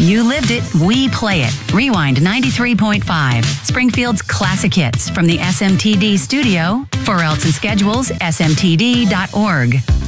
You lived it, we play it. Rewind 93.5, Springfield's classic hits from the SMTD studio. For else and schedules, smtd.org.